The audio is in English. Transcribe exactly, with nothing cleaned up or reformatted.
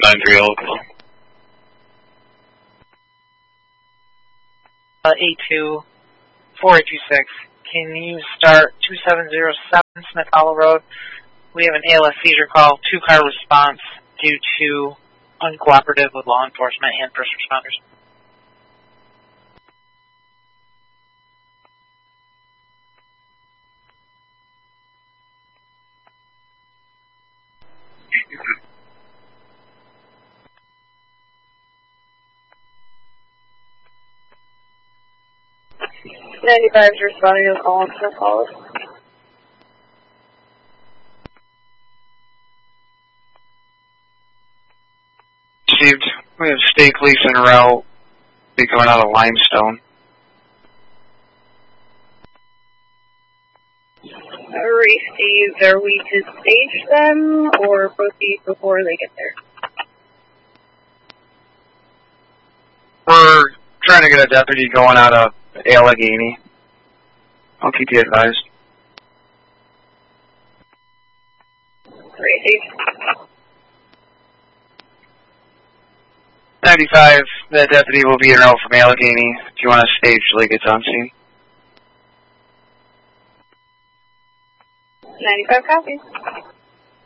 nine three local. Uh, A two, four eight two six. Can you start two seven zero seven Smith Hollow Road? We have an A L S seizure call, two-car response due to uncooperative with law enforcement and first responders. ninety-five is responding to the call on Smith Hollow. Received. We have State Police en route. Be coming out of Limestone. Received. Are we to stage them or proceed before they get there? We're trying to get a deputy going out of Allegheny. I'll keep you advised. Received. ninety-five, that deputy will be en route from Allegheny. If you want to stage till he gets on scene. ninety-five copies.